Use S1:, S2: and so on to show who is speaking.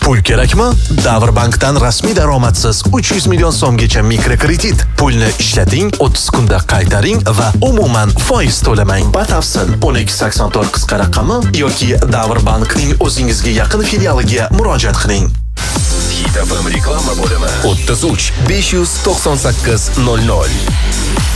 S1: Pul kerakmi? Davrbankdan rasmiy daromadsiz 300 million so'mgacha mikrokredit. Pulni ishlating, 30 kunda qaytaring va umuman foiz to'lamang. Batafsil 1284 qisqa raqami yoki Davrbankning o'zingizga yaqin filialiga murojaat qiling.
S2: Hit FM reklama bo'limi 33 598 00.